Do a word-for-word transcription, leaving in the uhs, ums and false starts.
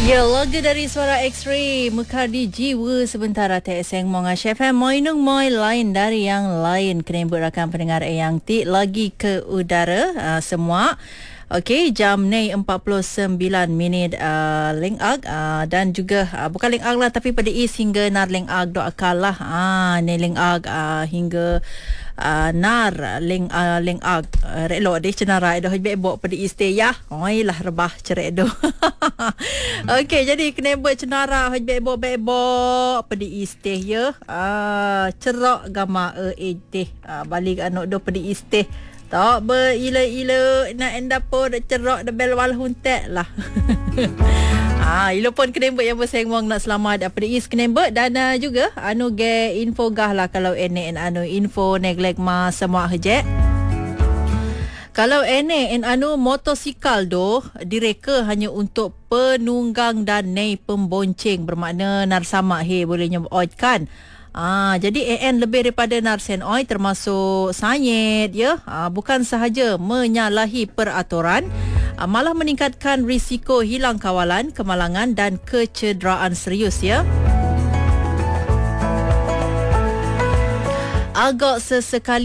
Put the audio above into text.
Ya, lagu dari Suara X-Ray Mekardi Jiwa sebentar T S N Monga Chef Moi nung moi lain dari yang lain kena berakan pendengar yang ti lagi ke udara uh, semua. Okey, jam ni empat puluh sembilan minit uh, Ling Ag uh, dan juga uh, bukan Ling Ag lah tapi pada is hingga nar Ling Ag doa kalah ah ni Ling Ag uh, hingga uh, nar Ling uh, Ling Ag uh, relo de cenara dah be bok pada is te ya. Oi lah rebah cerek do. Okey, jadi kena buat cenara hoj be bok be bok pada is te ya. Ah cerak gama e teh uh, balik anak do pada is te. Tak berila-ila nak endapur cerak de bel wal huntek lah. Ah, ilo pun kena buat yang bersengwang nak selamat daripada is kena buat dan uh, juga anu ge info gah lah kalau ene anu info neglek ma semua hejek. Kalau ene en anu motosikal do direka hanya untuk penunggang dan nei pembonceng bermakna narsama he boleh nyobat kan. Ah, jadi A N lebih daripada narsen oi termasuk sanyet ya. Ah, bukan sahaja menyalahi peraturan, ah, malah meningkatkan risiko hilang kawalan, kemalangan dan kecederaan serius ya. Agak sesekali